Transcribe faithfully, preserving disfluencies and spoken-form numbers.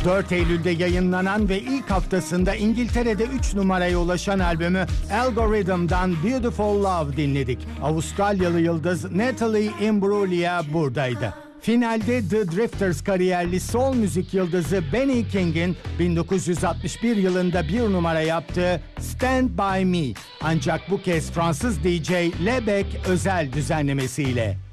dört Eylül'de yayınlanan ve ilk haftasında İngiltere'de üç numaraya ulaşan albümü Algorithm'dan Beautiful Love dinledik. Avustralyalı yıldız Natalie Imbruglia buradaydı. Finalde The Drifters kariyerli soul müzik yıldızı Benny King'in bin dokuz yüz altmış bir yılında bir numara yaptığı Stand By Me, ancak bu kez Fransız D J Lebek özel düzenlemesiyle.